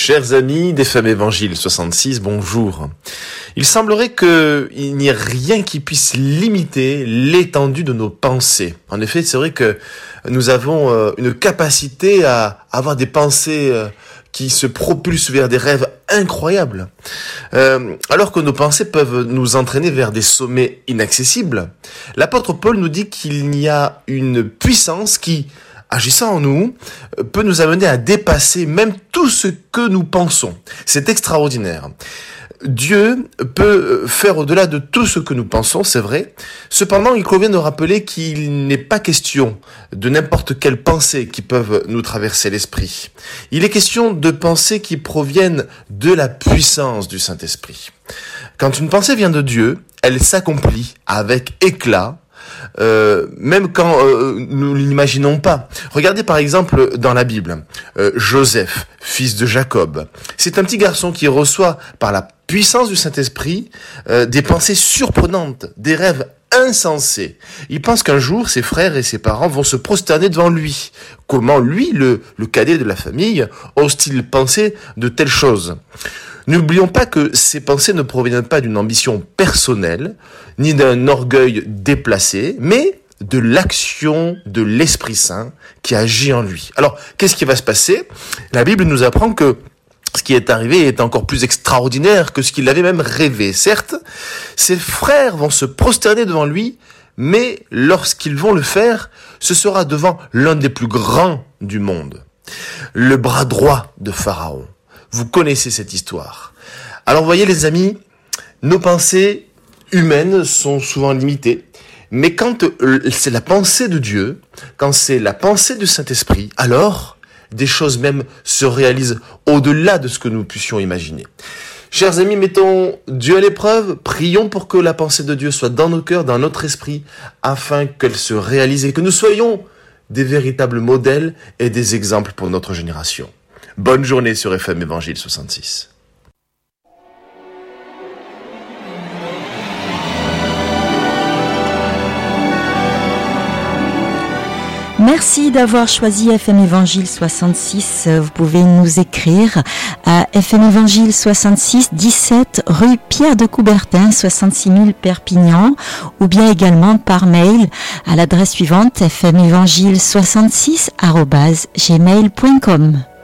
Chers amis d'FM Évangile 66, bonjour. Il semblerait qu'il n'y ait rien qui puisse limiter l'étendue de nos pensées. En effet, c'est vrai que nous avons une capacité à avoir des pensées qui se propulsent vers des rêves incroyables. Alors que nos pensées peuvent nous entraîner vers des sommets inaccessibles, l'apôtre Paul nous dit qu'il y a une puissance qui, agissant en nous, peut nous amener à dépasser même tout ce que nous pensons. C'est extraordinaire. Dieu peut faire au-delà de tout ce que nous pensons, c'est vrai. Cependant, il convient de rappeler qu'il n'est pas question de n'importe quelle pensée qui peuvent nous traverser l'esprit. Il est question de pensées qui proviennent de la puissance du Saint-Esprit. Quand une pensée vient de Dieu, elle s'accomplit avec éclat, même quand nous l'imaginons pas. Regardez par exemple dans la Bible, Joseph, fils de Jacob. C'est un petit garçon qui reçoit par la puissance du Saint-Esprit des pensées surprenantes, des rêves insensés. Il pense qu'un jour, ses frères et ses parents vont se prosterner devant lui. Comment lui, le cadet de la famille, ose-t-il penser de telles choses ? N'oublions pas que ces pensées ne proviennent pas d'une ambition personnelle, ni d'un orgueil déplacé, mais de l'action de l'Esprit Saint qui agit en lui. Alors, qu'est-ce qui va se passer ? La Bible nous apprend que ce qui est arrivé est encore plus extraordinaire que ce qu'il avait même rêvé. Certes, ses frères vont se prosterner devant lui, mais lorsqu'ils vont le faire, ce sera devant l'un des plus grands du monde, le bras droit de Pharaon. Vous connaissez cette histoire. Alors voyez les amis, nos pensées humaines sont souvent limitées, mais quand c'est la pensée de Dieu, quand c'est la pensée du Saint-Esprit, alors des choses même se réalisent au-delà de ce que nous puissions imaginer. Chers amis, mettons Dieu à l'épreuve, prions pour que la pensée de Dieu soit dans nos cœurs, dans notre esprit, afin qu'elle se réalise et que nous soyons des véritables modèles et des exemples pour notre génération. Bonne journée sur FM Évangile 66. Merci d'avoir choisi FM Évangile 66. Vous pouvez nous écrire à FM Évangile 66, 17 rue Pierre de Coubertin, 66 000 Perpignan, ou bien également par mail à l'adresse suivante fmévangile66@gmail.com.